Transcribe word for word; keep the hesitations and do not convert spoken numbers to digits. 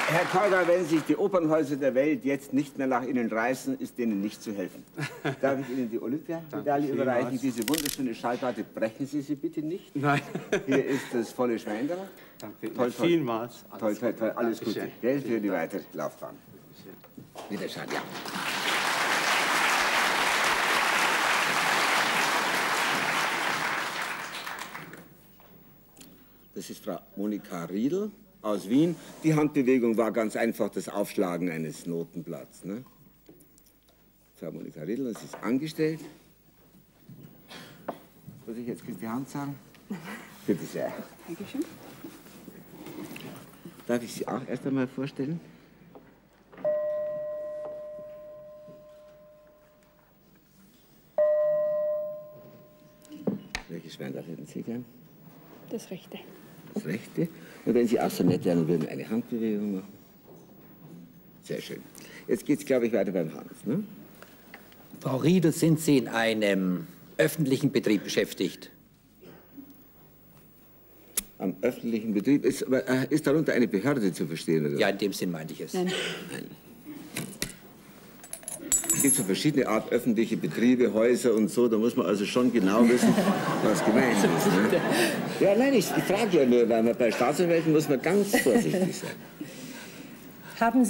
Herr Teurer, wenn sich die Opernhäuser der Welt jetzt nicht mehr nach Ihnen reißen, ist denen nicht zu helfen. Darf ich Ihnen die Olympiamedaille überreichen? Diese wunderschöne Schallplatte, brechen Sie sie bitte nicht. Nein. Hier ist das volle Schwein da. Danke. Toll, toll. Vielmals. Toll, toll, toll. Alles Gute. Geld für die weitere Laufbahn. Bitte. Wiederschauen, ja. Das ist Frau Monika Riedl aus Wien. Die Handbewegung war ganz einfach das Aufschlagen eines Notenblatts. Ne? Frau Monika Riedl, das ist angestellt. Muss ich jetzt die Hand sagen? Bitte sehr. Dankeschön. Darf ich Sie auch erst einmal vorstellen? Welches Schwein darf hätten Sie gern? Das Rechte. Das Rechte. Und wenn Sie auch so nett wären, dann würden wir eine Handbewegung machen. Sehr schön. Jetzt geht es, glaube ich, weiter beim Hans. Ne? Frau Riedl, sind Sie in einem öffentlichen Betrieb beschäftigt? Am öffentlichen Betrieb? Ist, äh, ist darunter eine Behörde zu verstehen? Oder? Ja, in dem Sinn meinte ich es. Nein. Nein. Es gibt so verschiedene Art öffentliche Betriebe, Häuser und so. Da muss man also schon genau wissen, was gemeint ist. Ne? Ja, nein, ich, ich frage ja nur, weil man bei Staatsanwälten muss man ganz vorsichtig sein. Haben Sie